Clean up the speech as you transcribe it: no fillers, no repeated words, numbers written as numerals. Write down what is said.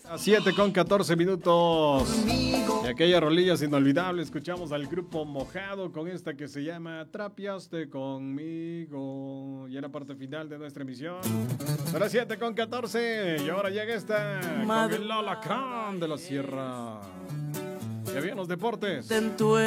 A 7:14 y aquella rolilla inolvidable. Escuchamos al grupo Mojado con esta que se llama Trapiaste conmigo. Y en la parte final de nuestra emisión son las 7:14 y ahora llega esta con el Alacrán de la Sierra. Ya vienen los deportes.